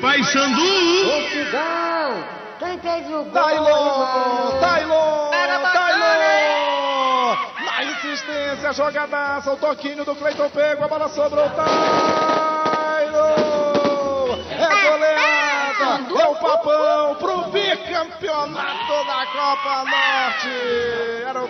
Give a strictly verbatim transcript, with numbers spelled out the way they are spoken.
Paysandu. Multidão. Quem fez o gol? Tailon, Tailon, Era Tailon. Na insistência, jogadaça, o toquinho do Cleiton pego, a bola sobrou, Tailon. É goleada, é o papão pro bicampeonato da Copa Norte. Era o